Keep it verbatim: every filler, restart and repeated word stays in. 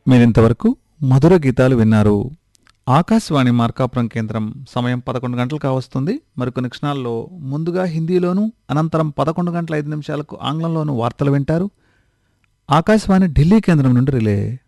మీరింతవరకు మధుర గీతాలు విన్నారు. ఆకాశవాణి మార్కాపురం కేంద్రం సమయం పదకొండు గంటలు కావస్తుంది. మరికొన్ని క్షణాల్లో ముందుగా హిందీలోనూ, అనంతరం పదకొండు గంటల ఐదు నిమిషాలకు ఆంగ్లంలోనూ వార్తలు వింటారు. ఆకాశవాణి ఢిల్లీ కేంద్రం నుండి రిలే.